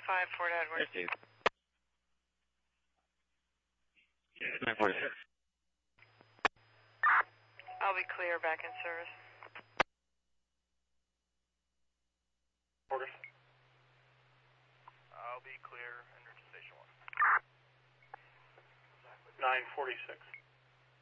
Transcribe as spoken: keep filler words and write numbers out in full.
five, Fort Edward. Yes, nine forty-six. I'll be clear, back in service. Orders. I'll be clear, enter to station one. nine forty-six.